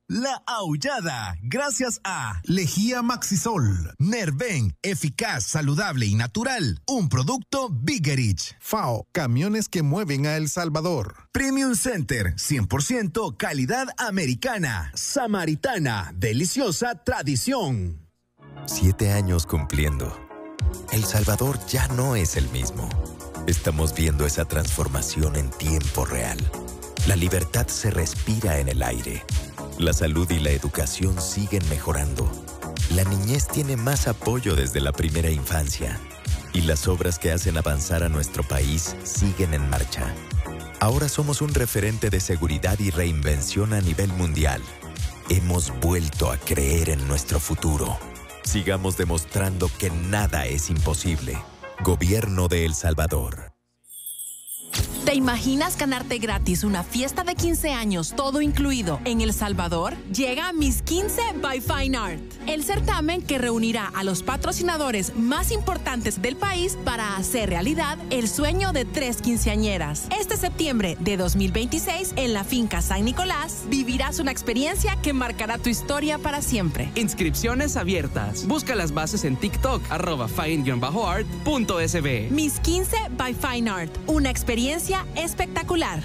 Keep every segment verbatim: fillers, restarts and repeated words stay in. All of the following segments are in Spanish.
La Aullada, gracias a Lejía Maxisol, Nerven, eficaz, saludable y natural, un producto Biggerich. F A O, camiones que mueven a El Salvador. Premium Center, cien por ciento calidad americana, samaritana, deliciosa tradición. Siete años cumpliendo. El Salvador ya no es el mismo. Estamos viendo esa transformación en tiempo real. La libertad se respira en el aire. La salud y la educación siguen mejorando. La niñez tiene más apoyo desde la primera infancia. Y las obras que hacen avanzar a nuestro país siguen en marcha. Ahora somos un referente de seguridad y reinvención a nivel mundial. Hemos vuelto a creer en nuestro futuro. Sigamos demostrando que nada es imposible. Gobierno de El Salvador. ¿Te imaginas ganarte gratis una fiesta de quince años, todo incluido, en El Salvador? Llega Miss quince by Fine Art, el certamen que reunirá a los patrocinadores más importantes del país para hacer realidad el sueño de tres quinceañeras. Este septiembre de dos mil veintiséis, en la finca San Nicolás, vivirás una experiencia que marcará tu historia para siempre. Inscripciones abiertas. Busca las bases en TikTok, arroba fine-art punto s b. Miss quince by Fine Art, una experiencia espectacular.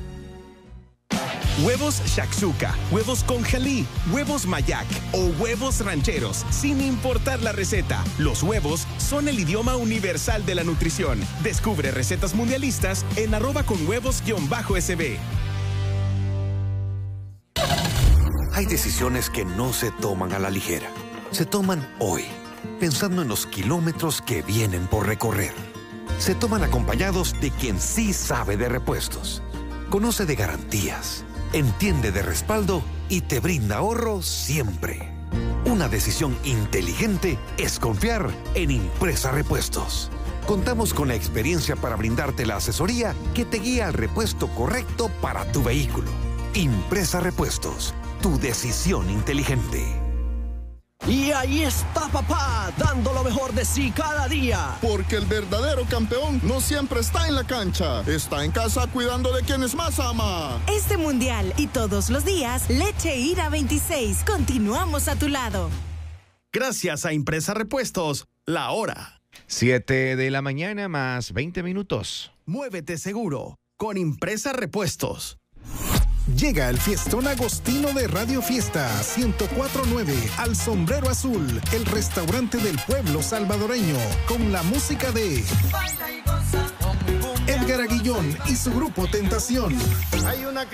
Huevos shakshuka, huevos con jalí, huevos mayak o huevos rancheros, sin importar la receta. Los huevos son el idioma universal de la nutrición. Descubre recetas mundialistas en arroba con huevos-sb. Hay decisiones que no se toman a la ligera. Se toman hoy, pensando en los kilómetros que vienen por recorrer. Se toman acompañados de quien sí sabe de repuestos, conoce de garantías, entiende de respaldo y te brinda ahorro siempre. Una decisión inteligente es confiar en Impresa Repuestos. Contamos con la experiencia para brindarte la asesoría que te guía al repuesto correcto para tu vehículo. Impresa Repuestos, tu decisión inteligente. Y ahí está papá, dando lo mejor de sí cada día. Porque el verdadero campeón no siempre está en la cancha, está en casa cuidando de quienes más ama. Este mundial y todos los días, Leche Ira veintiséis, continuamos a tu lado. Gracias a Impresa Repuestos, la hora. Siete de la mañana más veinte minutos. Muévete seguro con Impresa Repuestos. Llega el fiestón agostino de Radio Fiesta ciento cuatro punto nueve al Sombrero Azul, el restaurante del pueblo salvadoreño, con la música de Edgar Aguillón y su grupo Tentación. Hay una